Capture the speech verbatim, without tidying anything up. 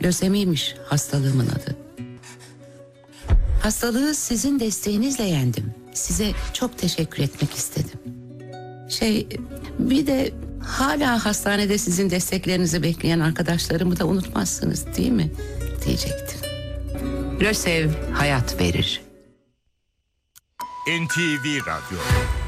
Lösemiymiş hastalığımın adı. Hastalığı sizin desteğinizle yendim. Size çok teşekkür etmek istedim. Şey, bir de hala hastanede sizin desteklerinizi bekleyen arkadaşlarımı da unutmazsınız değil mi? Diyecektim. Lösev hayat verir. N T V Radyo